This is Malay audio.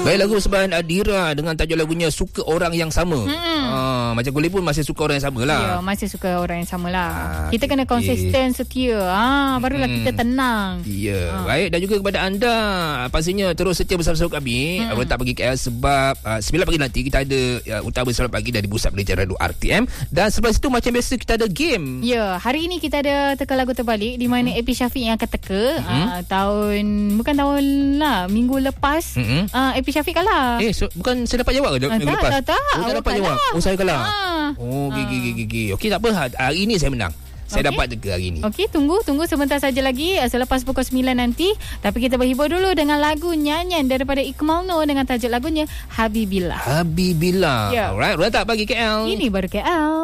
Baik, lagu persembahan Adira dengan tajuk lagunya Suka Orang Yang Sama. Macam Guli pun masih suka orang yang sama lah. Ya, masih suka orang yang sama lah. Kita kena konsisten, setia. Barulah kita tenang. Ya, baik. Dan juga kepada anda, pastinya terus setia bersama-sama kami. Tak pergi KL sebab 9 pagi nanti kita ada Utama Selamat Pagi dari Pusat Pelajaran Radio RTM. Dan selepas itu macam biasa kita ada game. Ya, hari ini kita ada teka lagu terbalik di mana AP Syafiq yang akan teka. Bukan tahun lah, minggu lepas AP Syafiq kalah. Bukan saya dapat jawab ke minggu lepas? Tak. Tak dapat jawab. Saya kalah. Okey, tak apa. Hari ini saya menang. Saya dapat teka hari ini. Okey, tunggu sebentar saja lagi selepas pukul 9 nanti. Tapi kita berhibur dulu dengan lagu nyanyian daripada Iqmal Noor dengan tajuk lagunya Habibillah. Yeah. Alright, tak bagi KL. Ini baru KL.